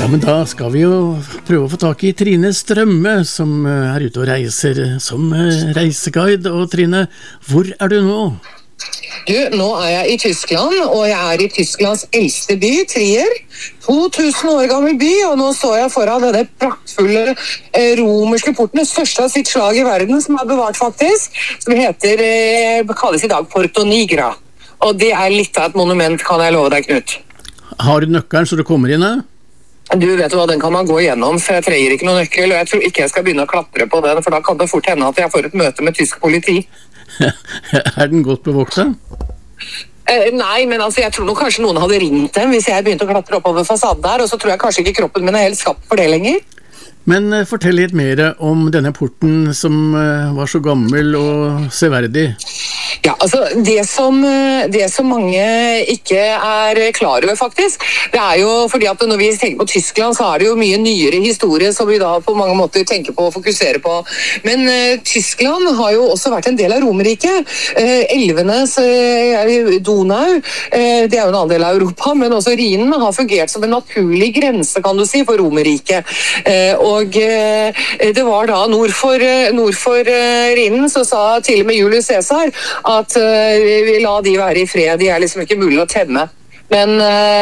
Ja, men da skal vi jo prøve å få tak i Trine Strømme, som er ute og reiser som reiseguide. Og Trine, hvor er du nå? Du, nå er jeg i Tyskland, og jeg er i Tysklands eldste by, Trier. 2000 år gammel by, og nå står jeg foran denne praktfulle romerske porten, det største av sitt slag i verden, som er bevart faktisk, som heter, kalles i dag Porto Nigra. Og det er litt av et monument, kan jeg love deg, Knut. Har du nøkkelen så du kommer inn her? Du vet hva, den kan man gå igjennom, for jeg trenger ikke noen nøkkel, og jeg tror ikke jeg skal begynne å klatre på den, for da kan det fort hende at jeg får et møte med tysk politi. Er den godt bevoktet? Nei, men altså, jeg tror nok kanskje noen hadde ringt dem hvis jeg begynte å klatre oppover fasaden der, og så tror jeg kanskje ikke kroppen min er helt skapt for det lenger. Men fortell litt mer om denne porten som var så gammel og severdig. Ja, altså det som mange ikke er klar over faktisk, det er jo fordi at når vi tenker på Tyskland så er det jo mye nyere historie som vi da på mange måter tenker på og fokuserer på. Men Tyskland har jo også vært en del av Romerriket. Elvenes, Donau, det er jo en annen del av Europa, men også Rhinen har fungert som en naturlig grense, kan du si, for Romerriket. Og det var da nord for Rhinen så sa til og med Julius Caesar at vi la de være i fred, de er liksom ikke mulig å temme. Men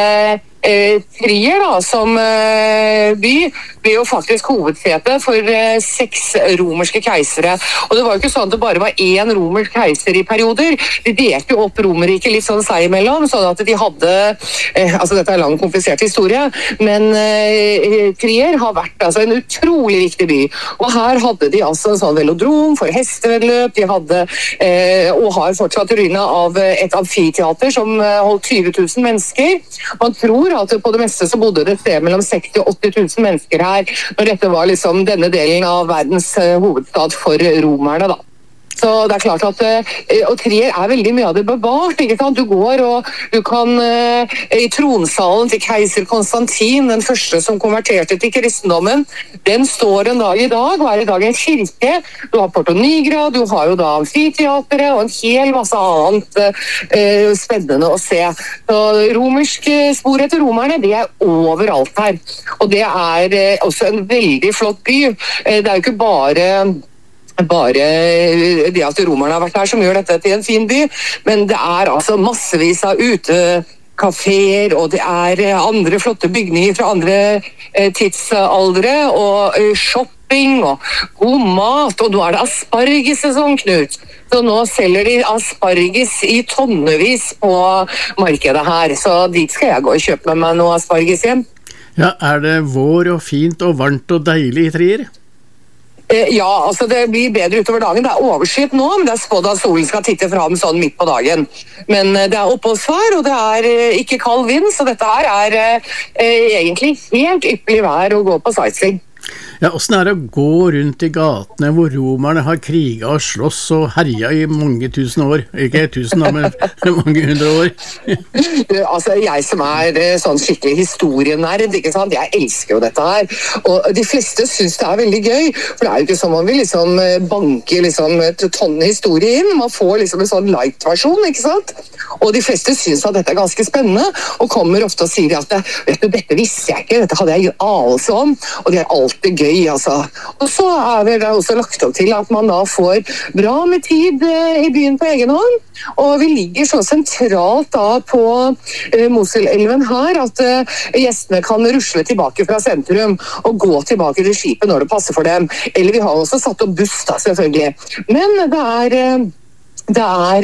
Trier da, som by, ble jo faktisk hovedsete for 6 romerske keisere. Og det var jo ikke sånn at det bare var én romersk keiser i perioder. De delte jo opp Romerriket litt sånn seg imellom, sånn at de hadde, altså dette er lang og komplisert historie, men Trier har vært altså en utrolig viktig by. Og her hadde de altså en sånn velodrom for hestevedløp, de hadde, og har fortsatt ruina av et amfiteater som holdt 20 000 mennesker. Man tror at på det meste så bodde det et sted mellom 60 000 og 80 000 mennesker her, når dette var liksom denne delen av verdens hovedstad for romerne da. Så det er klart at og Trier er veldig mye av det bevart, ikke sant? Du går og du kan i tronsalen til keiser Konstantin, den første som konverterte til kristendommen, den står en dag i dag, og er i dag en kirke. Du har Porto Nigra, du har jo da amfiteateret og en hel masse annet spennende å se. Så romersk spor etter romerne, det er overalt her. Og det er også en veldig flott by. Det er jo ikke bare det at romerne har vært her som gjør dette til en fin by, men det er altså massevis av utekaféer, og det er andre flotte bygninger fra andre tidsaldre, og shopping, og god mat, og nå er det aspargesesong, Knut. Så nå selger de asparges i tonnevis på markedet her, så dit skal jeg gå og kjøpe med meg noe asparges hjem. Ja, er det vår og fint og varmt og deilig i Trier? Ja, altså det blir bedre utover dagen. Det er overskyet nå, men det er spådd at solen skal titte fram sånn midt på dagen. Men det er oppholdsvær, og det er ikke kald vind, så dette her er egentlig helt ypperlig vær å gå på sightseeing. Ja, hvordan er det å gå rundt i gatene hvor romerne har kriget og slåss og herjet i mange tusen år? Ikke 1000 da, men mange 100 år. Altså, jeg som er sånn skikkelig historienerd, ikke sant? Jeg elsker jo dette her. Og de fleste synes det er veldig gøy, for det er jo ikke som man vil liksom banke liksom, et tonn historie inn. Man får liksom en sånn light-versjon, ikke sant? Og de fleste synes at dette er ganske spennende, og kommer ofte og sier at vet du, dette visste jeg ikke, dette hadde jeg anelse om, og det er alltid gøy. Altså. Og så er det også lagt opp til at man da får bra med tid i byen på egen hånd, og vi ligger så sentralt da på Moselelven her at gjestene kan rusle tilbake fra sentrum og gå tilbake til skipet når det passer for dem. Eller vi har også satt opp buss da, selvfølgelig. Men det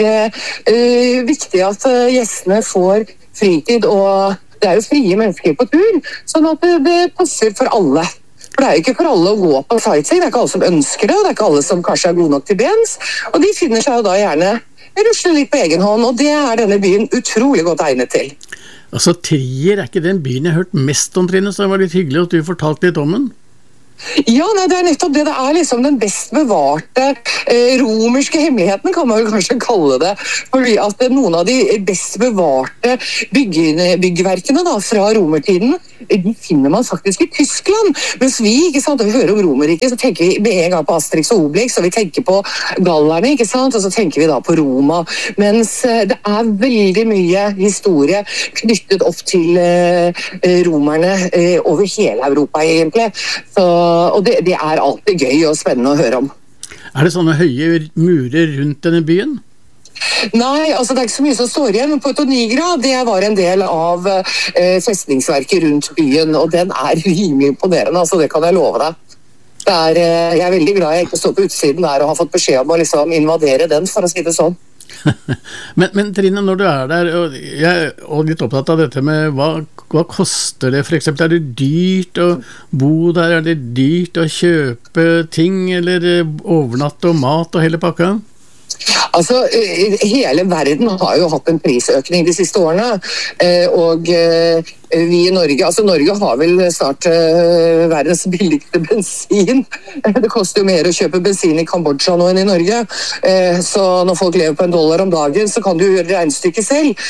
er viktig at gjestene får fritid, og det er jo frie mennesker på tur, sånn at det passer for alle. For det er jo ikke for alle å gå på sightseeing, det er ikke alle som ønsker det, og det er ikke alle som kanskje er gode nok til bens, og de finner seg jo da gjerne rusle litt på egen hånd, og det er denne byen utrolig godt egnet til. Altså, Trier er ikke den byen jeg har hørt mest om, Trine, så det var litt hyggelig at du fortalte litt om den. Ja, nei, det er nettopp det. Det er liksom den best bevarte romerske hemmeligheten, kan man vel kanskje kalle det. Fordi at noen av de best bevarte byggverkene da, fra romertiden, de finner man faktisk i Tyskland. Mens vi, ikke sant, når vi hører om Romerriket, så tenker vi med en gang på Asterix og Obelix, og vi tenker på gallerne, ikke sant, og så tenker vi da på Roma. Mens det er veldig mye historie knyttet opp til romerne over hele Europa, egentlig. Og det er alltid gøy og spennende å høre om. Er det sånne høye murer rundt denne byen? Nei, altså det er ikke så mye som står igjen, men Porto Nigra, det var en del av festningsverket rundt byen, og den er rimelig imponerende, altså det kan jeg love deg. Jeg er veldig glad jeg ikke står på utsiden der og har fått beskjed om å liksom invadere den, for å si det sånn. men Trine, når du er der, og jeg er litt opptatt av dette med hva koster det for eksempel? Er det dyrt å bo der? Er det dyrt å kjøpe ting, eller overnatte og mat og hele pakka? Altså, hele verden har jo hatt en prisøkning de siste årene, og vi i Norge, altså Norge har vel snart verdens billigste bensin. Det koster jo mer å kjøpe bensin i Kambodsja nå enn i Norge, så når folk lever på $1 om dagen, så kan du gjøre regnestykket selv.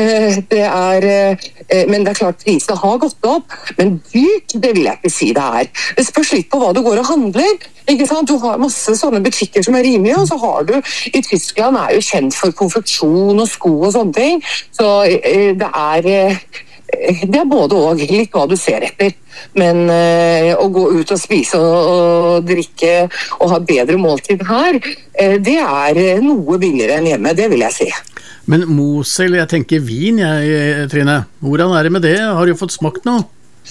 Men det er klart prisene har gått opp, men dyrt, det vil jeg ikke si det er. Det spørs litt på hva du går og handler. Ikke sant? Du har masse sånne butikker som er rimelige, og så har du i Tyskland er jo kjent for konfeksjon og sko og sånne ting, så det er både og, litt hva du ser etter. Men å gå ut og spise og drikke og ha bedre måltid her, det er noe billigere enn hjemme, det vil jeg si. Men Mosel, jeg tenker vin, Trine. Hvordan er det med det? Har du fått smakt noe?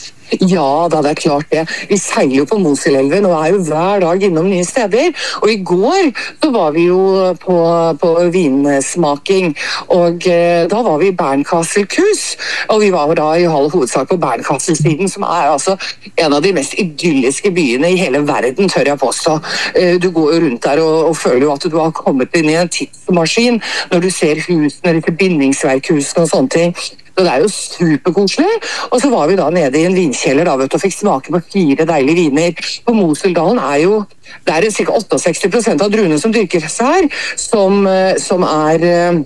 Ja, da det er klart det. Vi seiler jo på Moselelven og er jo hver dag innom nye steder. Og i går så var vi jo på vinsmaking, og da var vi i Bernkastel-Kus, og vi var da i all hovedsak på Bernkastel-siden, som er altså en av de mest idylliske byene i hele verden, tør jeg påstå. Du går jo rundt der og føler jo at du har kommet inn i en tidsmaskin når du ser husene, disse bindingsverkhusene og sånne ting. Så det er jo superkoselig. Og så var vi da nede i en vinkjeller da, vet du, og fikk smake på 4 deilige viner. På Moseldalen det er ca. 68% av druene som dyrkes her, som er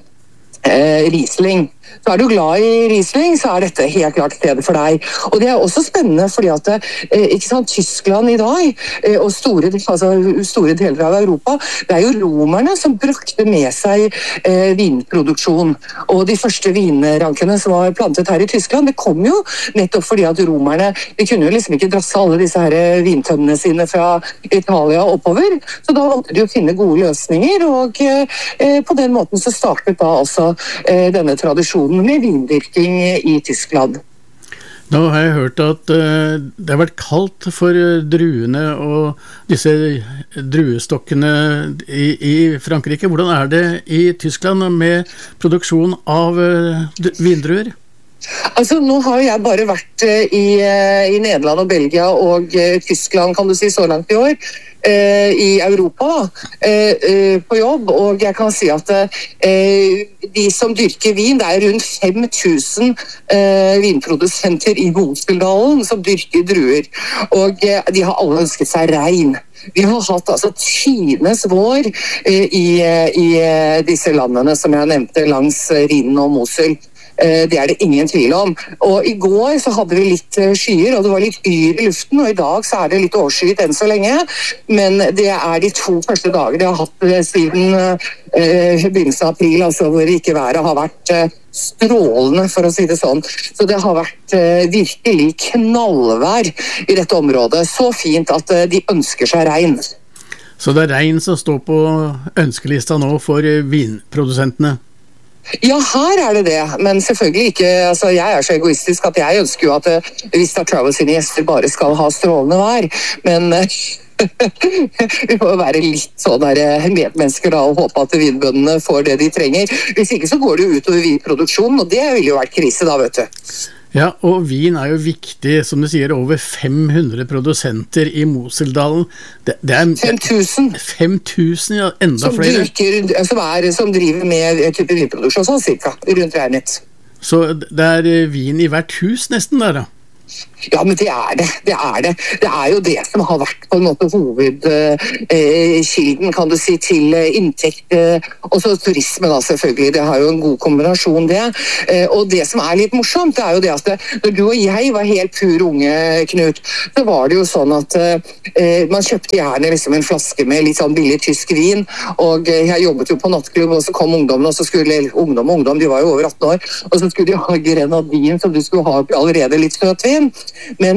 Riesling. Så er du glad i Riesling, så er dette helt klart stedet for deg. Og det er også spennende, fordi at ikke sant, Tyskland i dag, og store deler av Europa, det er jo romerne som brakte med seg vinproduksjon. Og de første vinrankene som var plantet her i Tyskland, det kom jo nettopp fordi at romerne, de kunne jo liksom ikke drasse alle disse her vintønnene sine fra Italia oppover, så da valgte de å finne gode løsninger, og på den måten så startet da også denne tradisjonen med vindyrking i Tyskland. Da har jeg hørt at det har vært kaldt for druene og disse druestokkene i Frankrike. Hvordan er det i Tyskland med produksjon av vindruer? Altså, nå har jeg bare vært i Nederland og Belgia og Tyskland, kan du si, så langt i år. I Europa på jobb, og jeg kan si at de som dyrker vin, det er rundt 5000 vinprodusenter i Moseldalen som dyrker druer, og de har alle ønsket seg regn. Vi har hatt altså tidenes vår i disse landene som jeg nevnte langs Rhinen og Mosel. Det er det ingen tvil om. Og i går så hadde vi litt skyer, og det var litt yr i luften, og i dag så er det litt overskyet enn så lenge. Men det er de 2 første dagene jeg har hatt siden begynnelsen av april, altså hvor ikke været har vært strålende, for å si det sånn. Så det har vært virkelig knallvær i dette området. Så fint at de ønsker seg regn. Så det er regn som står på ønskelista nå for vinprodusentene? Ja, her er det, men selvfølgelig ikke, altså jeg er så egoistisk at jeg ønsker jo at Vista Travel sine gjester bare skal ha strålende vær, men vi må være litt sånn medmennesker da, og håpe at vinbøndene får det de trenger. Hvis ikke så går det utover vinproduksjonen, og det ville jo vært krise da, vet du. Ja, og vin er jo viktig, som du sier, over 500 produsenter i Moseldalen. Det er 5000. 5000, ja, enda flere. Som driver med type vinproduksjon, sånn cirka, rundt regnet. Så det er vin i hvert hus nesten der, da? Ja, men det er det. Det er jo det som har vært på en måte hovedkilden, kan du si, til inntekt. Og så turisme da, selvfølgelig. Det har jo en god kombinasjon, det. Og det som er litt morsomt, det er jo det at når du og jeg var helt pur unge, Knut, så var det jo sånn at man kjøpte gjerne liksom en flaske med litt sånn billig tysk vin, og jeg jobbet jo på nattklubb, og så kom ungdommen, og så skulle ungdom, de var jo over 18 år, og så skulle de ha grenadin, som du skulle ha allerede litt søtvin. Men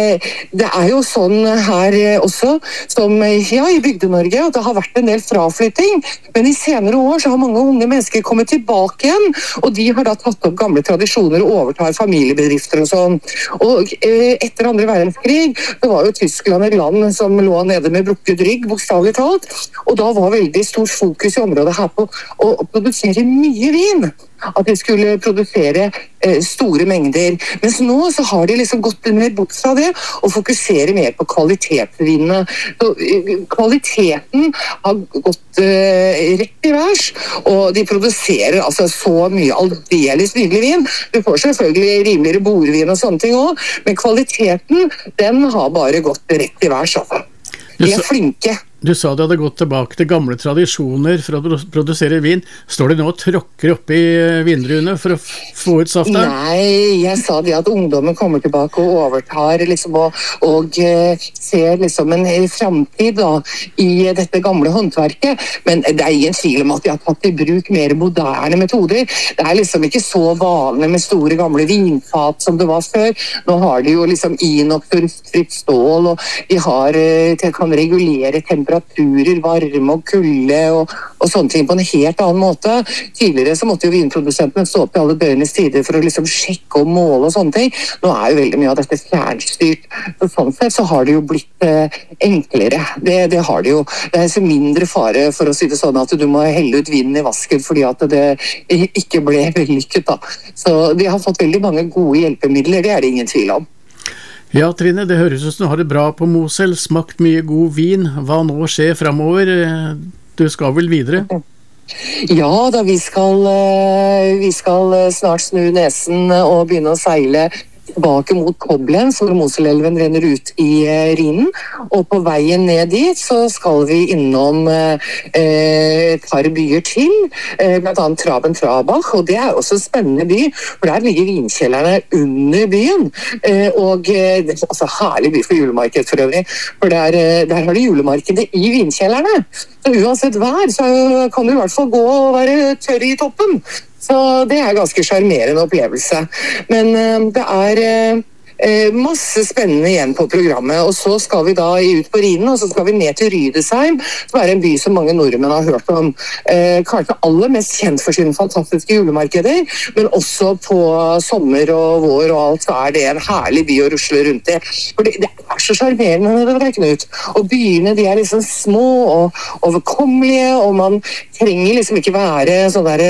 det er jo sånn her også, som ja, i Bygde-Norge, at det har vært en del fraflytting, men i senere år så har mange unge mennesker kommet tilbake igjen, og de har da tatt opp gamle tradisjoner og overtar familiebedrifter og sånn. Og etter andre verdenskrig, det var jo Tyskland et land som lå nede med brukket rygg, bokstavelig talt, og da var veldig stort fokus i området her på å produsere mye vin. At de skulle produsere store mengder. Mens nå så har de liksom gått mer bort fra det og fokuserer mer på kvalitetsvinene. Så kvaliteten har gått rett i værs, og de produserer altså så mye aldeles nydelig vin. Du får selvfølgelig rimeligere bordvin og sånne ting også, men kvaliteten, den har bare gått rett i værs. Altså. De er flinke. Du sa de hadde gått tilbake til gamle tradisjoner for å produsere vin. Står de nå og tråkker opp i vindruene for å få ut saften? Nei, jeg sa det at ungdommen kommer tilbake og overtar liksom, og ser liksom en fremtid da, i dette gamle håndverket. Men det er ingen tvil om at de har tatt i bruk mer moderne metoder. Det er liksom ikke så vanlig med store gamle vinfat som det var før. Nå har de jo liksom inox og rustfritt stål, og de kan regulere temperaturer, varme og kulde og sånne ting på en helt annen måte. Tidligere så måtte jo vinprodusentene stå opp i alle døgnets tider for å liksom sjekke og måle og sånne ting. Nå er jo veldig mye av dette fjernstyrt. Så sånn sett så har det jo blitt enklere. Det har det jo. Det er så mindre fare for å si det sånn at du må helle ut vinen i vasken fordi at det ikke ble vellykket da. Så de har fått veldig mange gode hjelpemidler, det er det ingen tvil om. Ja, Trine, det høres ut som du har det bra på Mosel, smakt mye god vin. Hva nå skjer fremover? Du skal vel videre? Ja, da vi skal snart snu nesen og begynne å seile tilbake mot Koblenz, hvor Moselelven renner ut i Rhinen, og på veien ned dit så skal vi innom et par byer til, blant annet Traben-Trabach, og det er også en spennende by, for der ligger vinkjellerne under byen, og det er altså herlig by for julemarked for øvrig, for der har de julemarkedet i vinkjellerne, så uansett vær så kan du i hvert fall gå og være tørr i toppen. Så det er ganske charmerende opplevelse. Men det er masse spennende igjen på programmet, og så skal vi da ut på Rhinen, og så skal vi ned til Rydesheim, som er en by som mange nordmenn har hørt om. Kanskje aller mest kjent for sine fantastiske julemarkeder, men også på sommer og vår og alt, så er det en herlig by å rusle rundt i. For det er så charmerende, det der, Knut. Og byene, de er liksom små og overkommelige, og man trenger liksom ikke være sånn der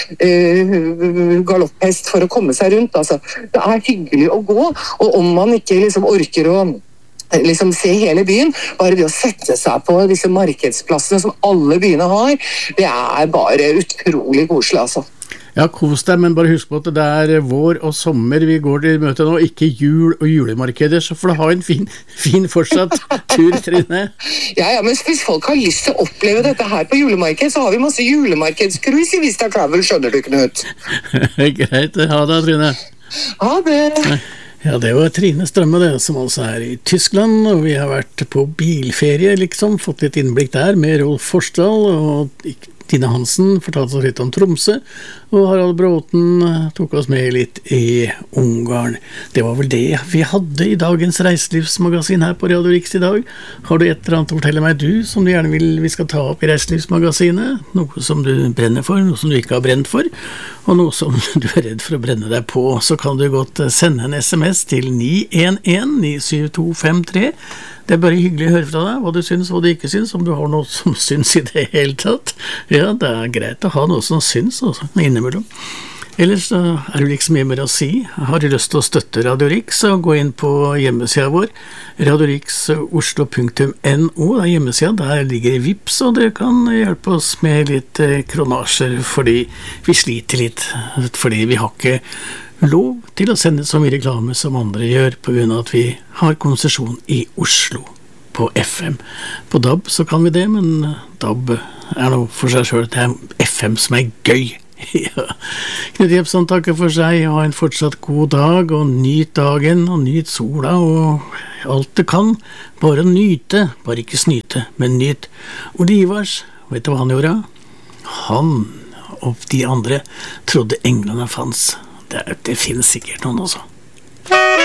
galopphest for å komme seg rundt. Altså, det er hyggelig å gå, og om man ikke liksom orker å liksom se hele byen, bare det å sette seg på disse markedsplassene som alle byene har, det er bare utrolig koselig, altså. Ja, kos deg, men bare husk på at det er vår og sommer vi går til møte nå, ikke jul og julemarkeder, så får du ha en fin fortsatt tur, Trine. Ja, men hvis folk har lyst til å oppleve dette her på julemarked, så har vi masse julemarkedscruise i Vista Travel, skjønner du, Knut? Greit, ha det, Trine. Ha det. Ja, det var Trine Strømme det, som altså er i Tyskland, og vi har vært på bilferie, liksom, fått litt innblikk der med Rolf Forsdal, og Tine Hansen fortalte oss litt om Tromsø, og Harald Bråten tok oss med litt i Ungarn. Det var vel det vi hadde i dagens reiselivsmagasin her på Radio Riks i dag. Har du et eller annet å fortelle meg du, som du gjerne vil vi skal ta opp i reiselivsmagasinet? Noe som du brenner for, noe som du ikke har brent for, og noe som du er redd for å brenne deg på, så kan du godt sende en SMS til 911-97253. Det er bare hyggelig å høre fra deg, hva du syns, hva du ikke syns, om du har noe som syns i det hele tatt. Ja, det er greit å ha noe som syns også, innimellom. Ellers er det liksom mye mer å si. Har du lyst til å støtte Radio Riks, så gå inn på hjemmesida vår, radioriksoslo.no, det er hjemmesida, der ligger Vips, og det kan hjelpe oss med litt kronasjer, fordi vi sliter litt, fordi vi har ikke lov til å sende så mye reklame som andre gjør, på grunn av at vi har konsesjon i Oslo på FM. På DAB så kan vi det, men DAB noe for seg selv. Det FM som gøy. Ja. Knut Jepsen takker for seg, ha en fortsatt god dag, og nyt dagen, og nyt sola, og alt du kan. Bare nyte, bare ikke snyte, men nyt. Olivars, vet du hva han gjorde? Han og de andre trodde englene fanns. Det finnes sikkert noen også.